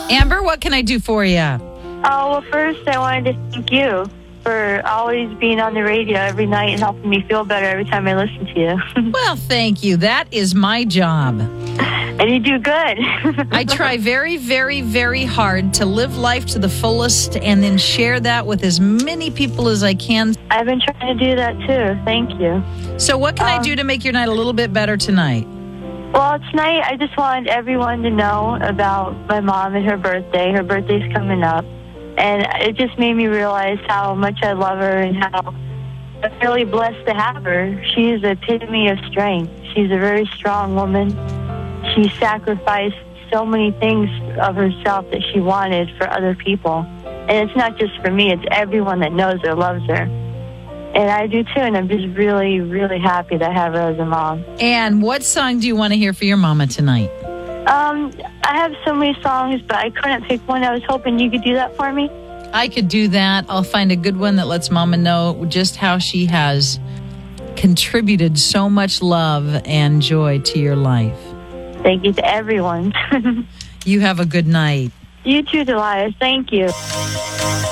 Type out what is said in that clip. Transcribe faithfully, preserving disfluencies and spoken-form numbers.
Amber, what can I do for you? Oh, well, first I wanted to thank you for always being on the radio every night and helping me feel better every time I listen to you. Well, thank you. That is my job. And you do good. I try very, very, very hard to live life to the fullest and then share that with as many people as I can. I've been trying to do that too. Thank you. So what can um, I do to make your night a little bit better tonight? Well, tonight I just wanted everyone to know about my mom and her birthday. Her birthday's coming up. And it just made me realize how much I love her and how I'm really blessed to have her. She's the epitome of strength. She's a very strong woman. She sacrificed so many things of herself that she wanted for other people. And it's not just for me, it's everyone that knows her, loves her. And I do too, and I'm just really, really happy to have her as a mom. And what song do you want to hear for your mama tonight? Um, I have so many songs, but I couldn't pick one. I was hoping you could do that for me. I could do that. I'll find a good one that lets Mama know just how she has contributed so much love and joy to your life. Thank you to everyone. You have a good night. You too, Delilah. Thank you.